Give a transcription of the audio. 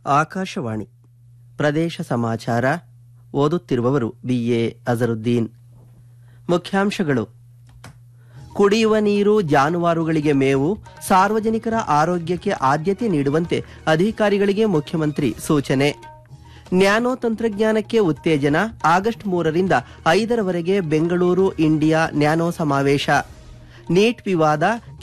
ಆಕಾಶವಾಣಿ ಪ್ರದೇಶ ಸಮಾಚಾರ ಓದುತ್ತಿರುವವರು ಬಿಎ ಅಜರುದ್ದೀನ್. ಮುಖ್ಯಾಂಶಗಳು: ಕುಡಿಯುವ ನೀರು, ಜಾನುವಾರುಗಳಿಗೆ ಮೇವು, ಸಾರ್ವಜನಿಕರ ಆರೋಗ್ಯಕ್ಕೆ ಆದ್ಯತೆ ನೀಡುವಂತೆ ಅಧಿಕಾರಿಗಳಿಗೆ ಮುಖ್ಯಮಂತ್ರಿ ಸೂಚನೆ. ನ್ಯಾನೋ ತಂತ್ರಜ್ಞಾನಕ್ಕೆ ಉತ್ತೇಜನ, ಆಗಸ್ಟ್ 3ರಿಂದ 5ರವರೆಗೆ ಬೆಂಗಳೂರು ಇಂಡಿಯಾ ನ್ಯಾನೋ ಸಮಾವೇಶ. ನೀಟ್ ವಿವಾದ,